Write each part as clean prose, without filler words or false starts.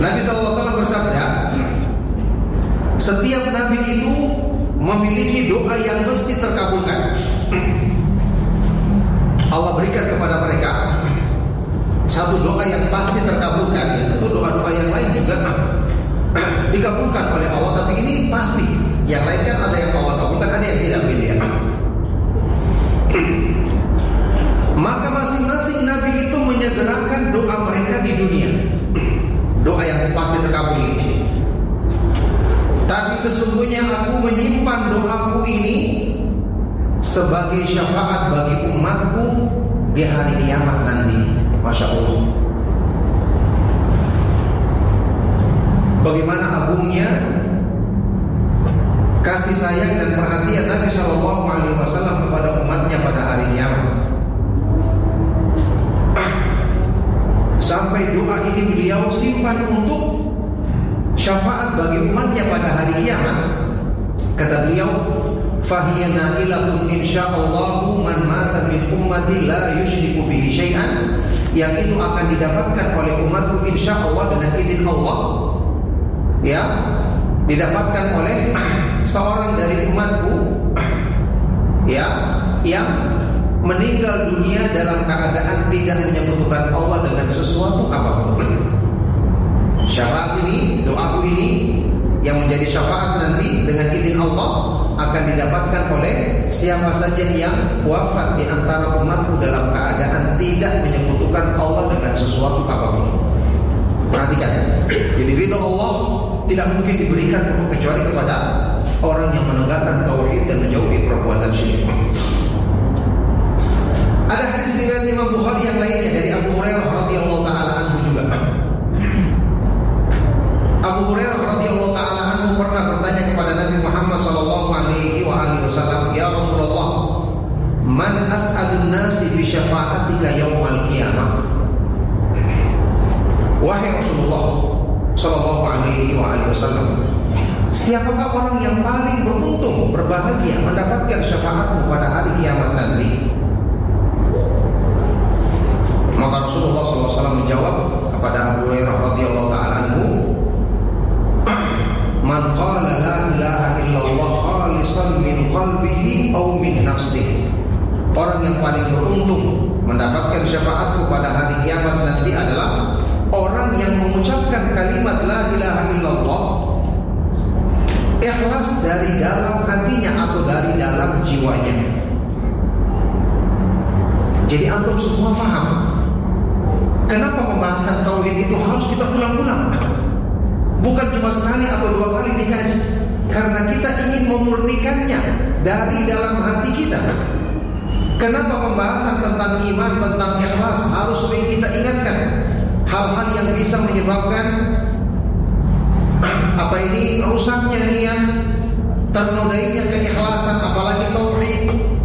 Nabi SAW bersabda, setiap nabi itu memiliki doa yang mesti terkabulkan. Allah berikan kepada mereka satu doa yang pasti terkabulkan. Tentu doa-doa yang lain juga dikabulkan oleh Allah, tapi ini pasti. Yang lain kan ada yang Allah kabulkan, ada yang tidak, gitu ya. Maka masing-masing nabi itu menyegerakan doa mereka di dunia, doa yang pasti terkabul ini. Tapi sesungguhnya aku menyimpan doaku ini sebagai syafaat bagi umatku di hari kiamat nanti. Masya Allah. Bagaimana agungnya kasih sayang dan perhatian Nabi SAW kepada umatnya pada hari kiamat. Sampai doa ini beliau simpan untuk syafaat bagi umatnya pada hari kiamat. Kata beliau, fahiya na'ilatun insyaallahu man mata min ummati la yusyriku bihi syai'an, yang itu akan didapatkan oleh umatku insyaallah dengan izin Allah, ya, didapatkan oleh seorang dari umatku, ya, yang meninggal dunia dalam keadaan tidak menyekutukan Allah dengan sesuatu apapun. Syafaat ini, doaku ini yang menjadi syafaat nanti dengan izin Allah akan didapatkan oleh siapa saja yang wafat di antara umatku dalam keadaan tidak menyekutukan Allah dengan sesuatu apapun. Perhatikan, jadi ridho Allah tidak mungkin diberikan kecuali kepada orang yang menegakkan tauhid dan menjauhi perbuatan syirik. Ada hadis riwayat Imam Bukhari yang lainnya dari Abu Hurairah radhiyallahu taala anhu juga. Abu Hurairah radhiyallahu taala anhu pernah bertanya kepada Nabi Muhammad sallallahu alaihi wasallam, "Ya Rasulullah, man as'alun nasi bi syafa'atika yaumal qiyamah?" Wahai Rasulullah sallallahu alaihi wasallam, siapakah orang yang paling beruntung, berbahagia mendapatkan syafaatmu pada hari kiamat nanti? Maka Rasulullah SAW menjawab kepada Abu Hurairah radhiyallahu taala anhu, "Man qala la ilaha illallah khalisan min qalbihi aw min nafsihi." Orang yang paling beruntung mendapatkan syafaatku pada hari kiamat nanti adalah orang yang mengucapkan kalimat la ilaha illallah ikhlas dari dalam hatinya atau dari dalam jiwanya. Jadi antum semua faham kenapa pembahasan tauhid itu harus kita ulang-ulang, bukan cuma sekali atau dua kali dikaji, karena kita ingin memurnikannya dari dalam hati kita. Kenapa pembahasan tentang iman, tentang ikhlas harus sering kita ingatkan hal-hal yang bisa menyebabkan rusaknya niat, ternodainya keikhlasan, apalagi tauhid,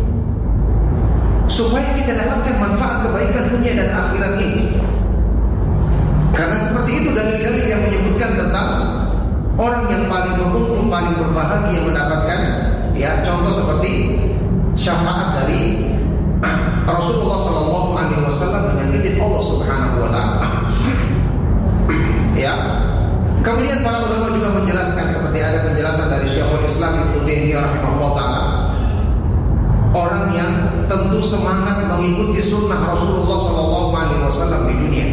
supaya kita dapatkan manfaat kebaikan dunia dan akhirat ini. Karena seperti itu dalil-dalil yang menyebutkan tentang orang yang paling beruntung, paling berbahagia mendapatkan, ya, contoh seperti syafaat dari Rasulullah SAW dengan izin Allah Subhanahu wa taala. Ya. Kemudian para ulama juga menjelaskan, seperti ada penjelasan dari Syekhul Islam Ibnu Taimiyah rahimahullah taala, orang yang tentu semangat mengikuti sunnah Rasulullah SAW di dunia,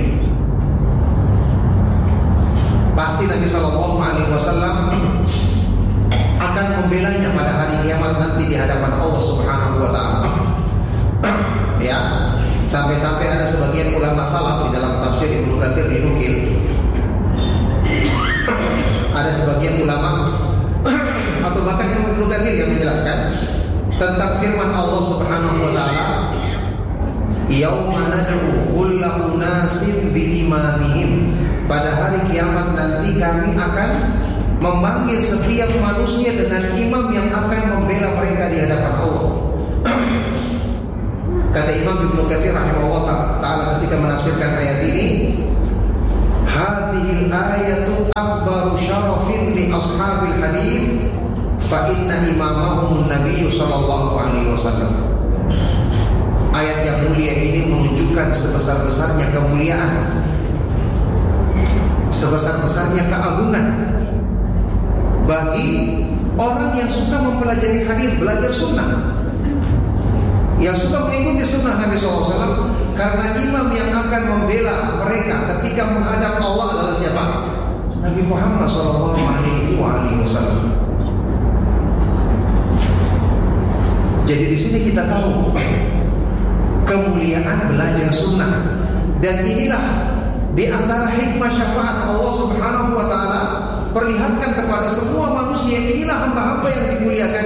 pasti Nabi SAW akan membelanya pada hari kiamat nanti di hadapan Allah Subhanahu wa taala. Ya, sampai-sampai ada sebagian ulama salaf di dalam tafsir Ibnu Katsir dinukil, ada sebagian ulama atau bahkan Ibnu Katsir yang menjelaskan tentang firman Allah Subhanahu wa taala, "Yauma nad'u kullu unasin bi imamihim." Pada hari kiamat nanti kami akan memanggil setiap manusia dengan imam yang akan membela mereka di hadapan Allah. Kata Imam Ibnu Katsir rahimahullah taala ketika menafsirkan ayat ini, "Hadhil ayatu akbaru syarafin li ashabil hadits fa inna imamahum Nabi sallallahu alaihi wasallam." Ayat yang mulia ini menunjukkan sebesar-besarnya kemuliaan, sebesar-besarnya keagungan bagi orang yang suka mempelajari hadis, belajar sunnah, yang suka mengikuti sunnah Nabi SAW. Karena imam yang akan membela mereka ketika menghadap Allah adalah siapa? Nabi Muhammad SAW. Jadi di sini kita tahu kemuliaan belajar sunnah, dan inilah di antara hikmah syafaat Allah Subhanahu wa taala perlihatkan kepada semua manusia, inilah hamba-hamba yang dimuliakan.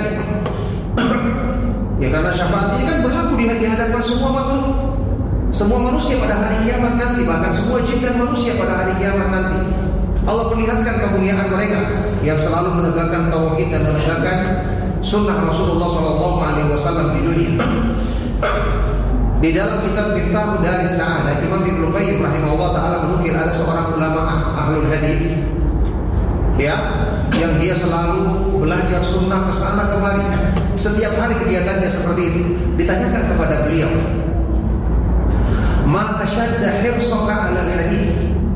Ya, karena syafaat ini kan berlaku di hadapan semua makhluk, semua manusia pada hari kiamat nanti, bahkan semua jin dan manusia pada hari kiamat nanti. Allah perlihatkan kemuliaan mereka yang selalu menegakkan tauhid dan menegakkan sunnah Rasulullah SAW di dunia. Di dalam kitab Miftahud Daris Sa'adah, Imam Ibnu Qayyim rahimahullah taala menukil ada seorang ulama ahlul hadis, ya, yang dia selalu belajar sunnah ke sana kemari. Setiap hari kegiatannya seperti itu. Ditanyakan kepada beliau, "Ma ashadda hirsaka 'alal hadis?"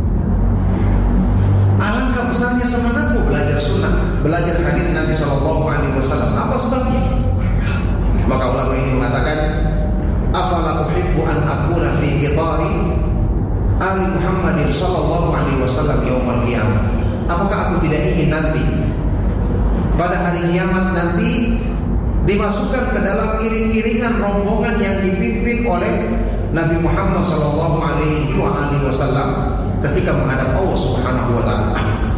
Alangkah besarnya semangatmu belajar sunnah, belajar hadis Nabi SAW. Apa sebabnya? Maka ulama ini mengatakan, "Afala uhibbu an akuna fi qitari ali Muhammadin sallallahu alaihi wasallam yaumil qiyamah." Apakah aku tidak ingin nanti pada hari kiamat nanti dimasukkan ke dalam iring-iringan rombongan yang dipimpin oleh Nabi Muhammad sallallahu alaihi wasallam ketika menghadap Allah Subhanahu wa taala.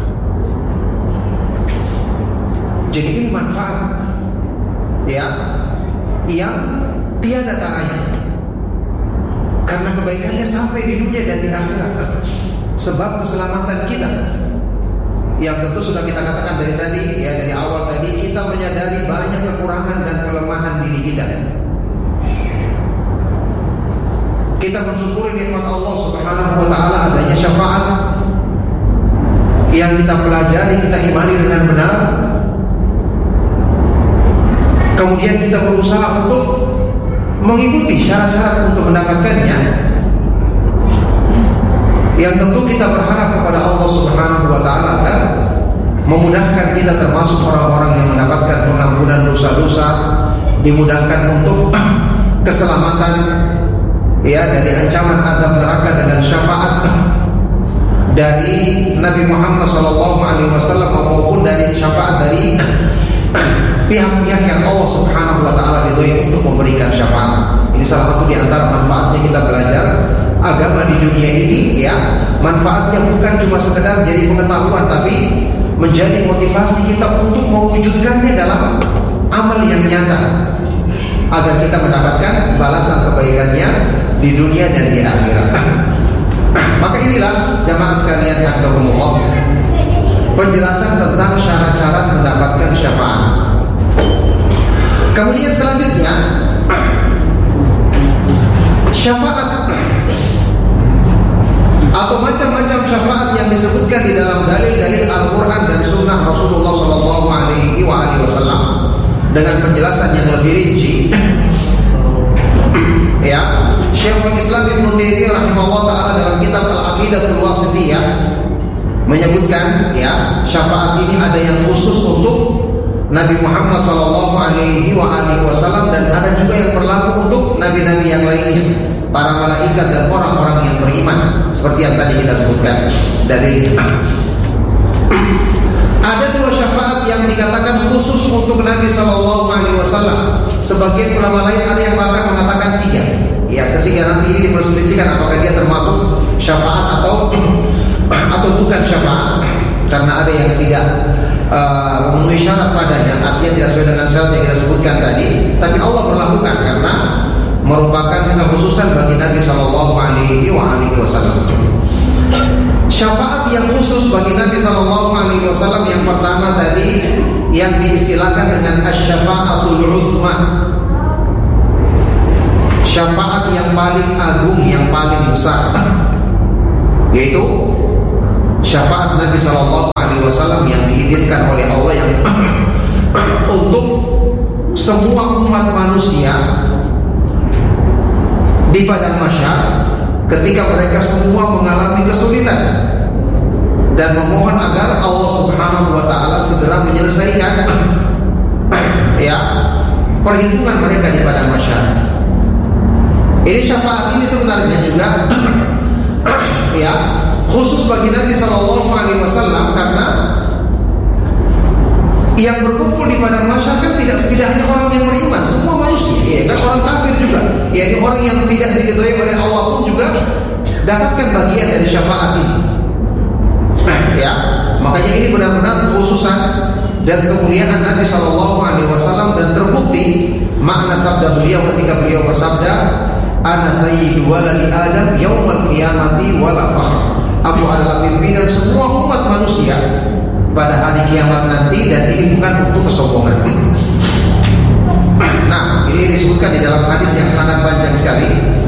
Jadi ini manfaat, ya, yang tiada taranya, karena kebaikannya sampai di dunia dan di akhirat. Sebab keselamatan kita, yang tentu sudah kita katakan dari tadi, ya, dari awal tadi, kita menyadari banyak kekurangan dan kelemahan diri kita. Kita bersyukuri nikmat Allah Subhanahu wa taala adanya syafaat yang kita pelajari, kita imani dengan benar. Kemudian kita berusaha untuk mengikuti syarat-syarat untuk mendapatkannya. Yang tentu kita berharap kepada Allah Subhanahu wa taala agar memudahkan kita termasuk orang-orang yang mendapatkan pengampunan dosa-dosa, dimudahkan untuk keselamatan, ya, dari ancaman azab neraka dengan syafaat dari Nabi Muhammad SAW maupun dari syafaat dari pihak-pihak yang Allah Subhanahu wa taala ridhoi untuk memberikan syafaat. Ini salah satu di antara manfaatnya kita belajar agama di dunia ini, ya. Manfaatnya bukan cuma sekedar jadi pengetahuan, tapi menjadi motivasi kita untuk mewujudkannya dalam amal yang nyata, agar kita mendapatkan balasan kebaikannya di dunia dan di akhirat. Maka inilah jamaah sekalian hafizakumullah, penjelasan tentang syarat-syarat mendapatkan syafaat. Kemudian selanjutnya, syafaat atau macam-macam syafaat yang disebutkan di dalam dalil-dalil Al-Quran dan Sunnah Rasulullah SAW dengan penjelasan yang lebih rinci. Ya, Syekhul Islam Ibnu Taimiyah rahimahullah taala dalam kitab Al-Aqidatul Wasithiyah menyebutkan, ya, syafaat ini ada yang khusus untuk Nabi Muhammad SAW dan ada juga yang berlaku untuk nabi-nabi yang lainnya, para malaikat dan orang-orang yang beriman, seperti yang tadi kita sebutkan. Dari ada dua syafaat yang dikatakan khusus untuk Nabi SAW. Sebagian ulama lain ada yang bahkan mengatakan 3. Ya, ketiga nanti ini diperselisihkan apakah dia termasuk syafaat atau bukan syafaat, karena ada yang tidak memenuhi syarat padanya, artinya tidak sesuai dengan syarat yang kita sebutkan tadi. Tapi Allah berlakukan karena merupakan kekhususan bagi Nabi SAW. Syafaat yang khusus bagi Nabi SAW yang pertama tadi yang diistilahkan dengan asy-syafa'atul 'uzma, syafaat yang paling agung, yang paling besar, yaitu syafaat Nabi SAW yang diizinkan oleh Allah yang untuk semua umat manusia di padang mahsyar ketika mereka semua mengalami kesulitan, dan memohon agar Allah Subhanahu wa taala segera menyelesaikan perhitungan mereka di padang mahsyar. Ini syafaat ini sebenarnya juga khusus bagi Nabi sallallahu alaihi wasallam, karena yang berkumpul di padang mahsyar kan tidak hanya orang yang beriman, semua manusia, kan orang kafir juga. Ini orang yang tidak diridhoi oleh Allah pun juga dapatkan bagian dari syafaat ini. Makanya ini benar-benar kekhususan dan kemuliaan Nabi sallallahu alaihi wasallam, dan terbukti makna sabda beliau ketika beliau bersabda, "Ana sayyidu waladi Adam yaumal qiyamati wala fakhr." Aku adalah pimpinan semua umat manusia pada hari kiamat nanti, dan ini bukan untuk kesombongan. Nah, ini disebutkan di dalam hadis yang sangat panjang sekali,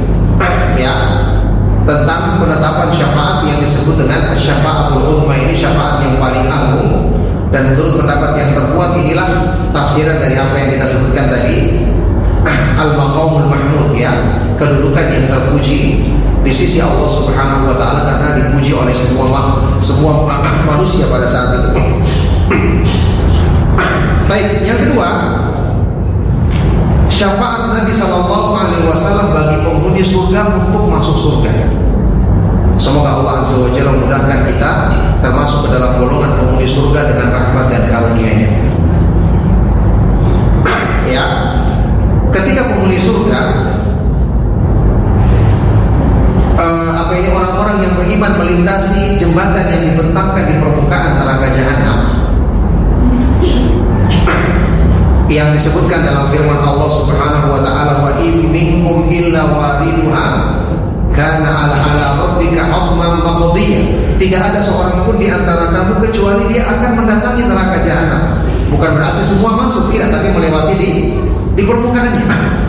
tentang penetapan syafaat yang disebut dengan syafaatul uzma. Ini syafaat yang paling agung, dan menurut pendapat yang terkuat inilah tafsiran dari apa yang kita sebutkan tadi, al-maqamul mahmud, kedudukan yang terpuji di sisi Allah Subhanahu wa taala, karena dipuji oleh semua manusia pada saat itu. Baik, yang kedua, syafaat Nabi sallallahu alaihi wasallam bagi penghuni surga untuk masuk surga. Semoga Allah Azza wa Jalla memudahkan kita termasuk ke dalam golongan penghuni surga dengan rahmat dan karunia-Nya. Ketika penghuni surga, orang-orang yang beriman melintasi jembatan yang dibentangkan di permukaan neraka jahanam, yang disebutkan dalam firman Allah Subhanahu wa taala, "Wa in minkum illa wariduha kana ala rabbika hukman maqdiyya." Tidak ada seorang pun di antara kamu kecuali dia akan mendatangi neraka jahanam. Bukan berarti semua masuk, tidak, tapi melewati di permukaannya.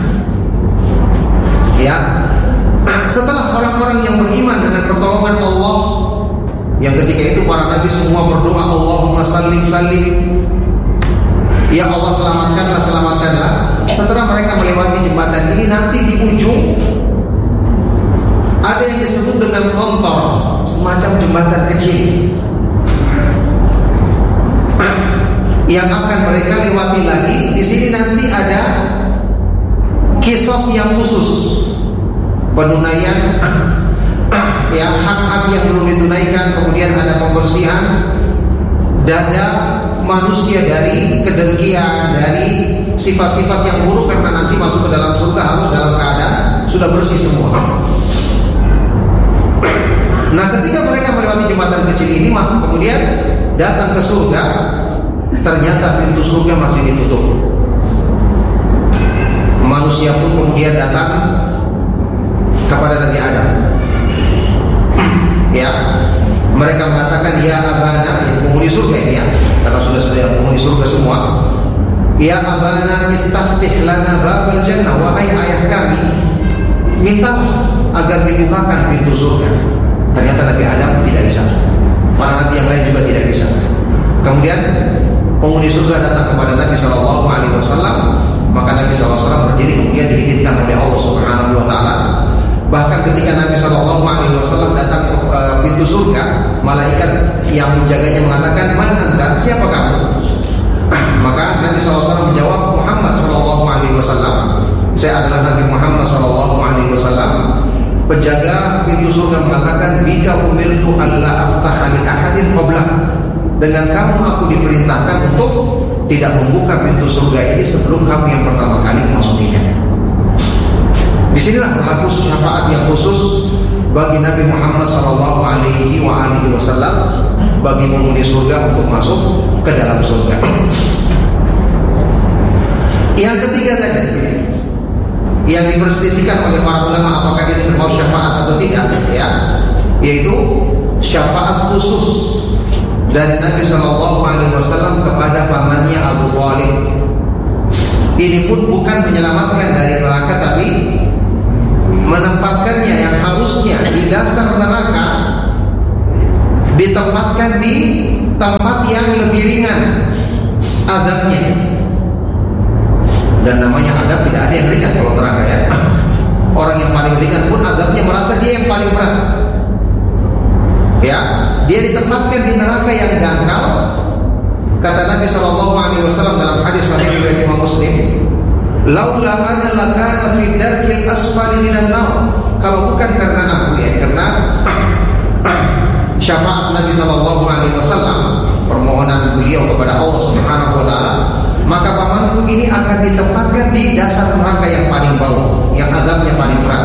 Setelah orang-orang yang beriman dengan pertolongan Allah, yang ketika itu para nabi semua berdoa, Allahumma sallim sallim, ya Allah selamatkanlah, selamatkanlah. Setelah mereka melewati jembatan ini, nanti di ujung ada yang disebut dengan kontor, semacam jembatan kecil yang akan mereka lewati lagi. Di sini nanti ada kisos yang khusus, penunaian hak-hak yang belum ditunaikan, kemudian ada pembersihan dada manusia dari kedengkian, dari sifat-sifat yang buruk, karena nanti masuk ke dalam surga harus dalam keadaan sudah bersih semua. Nah, ketika mereka melewati jembatan kecil ini, kemudian datang ke surga, ternyata pintu surga masih ditutup. Manusia pun kemudian datang kepada Nabi Adam. Mereka mengatakan, "Ya abana," penghuni surga ini, karena sudah penghuni surga semua. "Ya abana istaftih lana babal jannah," wahai ayah kami, mintalah agar dibukakan pintu surga. Ternyata Nabi Adam tidak bisa, para nabi yang lain juga tidak bisa. Kemudian penghuni surga datang kepada Nabi sallallahu alaihi wasallam, maka Nabi sallallahu alaihi wasallam berdiri, kemudian diizinkan oleh Allah Subhanahu wa taala. Bahkan ketika Nabi sallallahu alaihi wasallam datang ke pintu surga, malaikat yang menjaganya mengatakan, "Man anta?" Siapa kamu? Maka Nabi sallallahu alaihi wasallam menjawab, "Muhammad sallallahu alaihi wasallam." Saya adalah Nabi Muhammad sallallahu alaihi wasallam. Penjaga pintu surga mengatakan, "Bika umirtu alla aftaha li ahadin qablak." Dengan kamu aku diperintahkan untuk tidak membuka pintu surga ini sebelum kamu yang pertama kali memasukinya. Disinilah berlaku syafaat yang khusus bagi Nabi Muhammad sallallahu alaihi wasallam, bagi penghuni surga untuk masuk ke dalam surga. Yang ketiga tadi, yang diperselisihkan oleh para ulama apakah ini termasuk syafaat atau tidak, yaitu syafaat khusus dari Nabi sallallahu alaihi wasallam kepada pamannya Abu Thalib. Ini pun bukan menyelamatkan dari neraka, tapi menempatkannya yang harusnya di dasar neraka ditempatkan di tempat yang lebih ringan azabnya. Dan namanya azab tidak ada yang ringan kalau neraka, Orang yang paling ringan pun azabnya merasa dia yang paling berat. Dia dia ditempatkan di neraka yang dangkal. Kata Nabi SAW dalam hadis sahih riwayat Imam Muslim, "Laula ana lakana fi darkil asfali minan nar." Kalau bukan karena aku, ya karena syafaat Nabi SAW, permohonan beliau kepada Allah Subhanahu wa taala, maka pamanku ini akan ditempatkan di dasar neraka yang paling bawah, yang azabnya paling berat.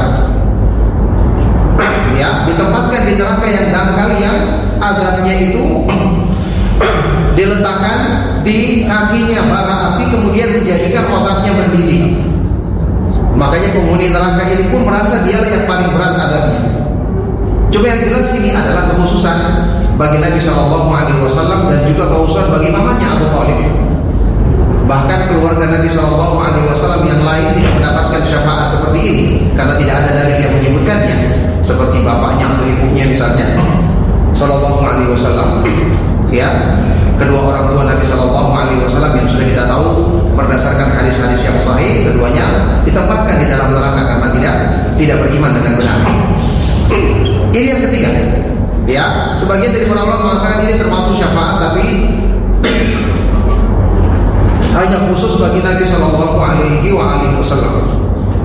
Ya, ditempatkan di neraka yang dangkal, yang azabnya itu diletakkan di kakinya bara api, kemudian menjadikan otaknya mendidih. Makanya penghuni neraka ini pun merasa dialah yang paling berat azabnya. Coba yang jelas ini adalah kekhususan bagi Nabi SAW dan juga kekhususan bagi mamanya Abu Thalib. Bahkan keluarga Nabi SAW yang lain tidak mendapatkan syafaat seperti ini karena tidak ada dalil yang menyebutkannya, seperti bapaknya atau ibunya misalnya SAW. Ya, kedua orang tua Nabi SAW yang sudah kita tahu berdasarkan hadis-hadis yang sahih, keduanya ditempatkan di dalam neraka karena tidak beriman dengan benar. Ini yang ketiga. Ya, sebagian dari para ulama mengatakan ini termasuk syafaat, tapi hanya khusus bagi Nabi SAW.